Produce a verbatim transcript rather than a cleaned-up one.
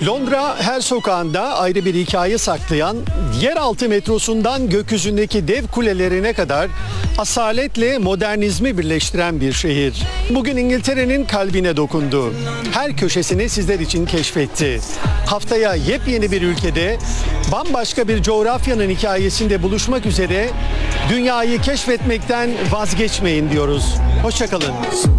Londra her sokağında ayrı bir hikaye saklayan, yeraltı metrosundan gökyüzündeki dev kulelerine kadar asaletle modernizmi birleştiren bir şehir. Bugün İngiltere'nin kalbine dokundu. Her köşesini sizler için keşfetti. Haftaya yepyeni bir ülkede, bambaşka bir coğrafyanın hikayesinde buluşmak üzere dünyayı keşfetmekten vazgeçmeyin diyoruz. Hoşça kalın.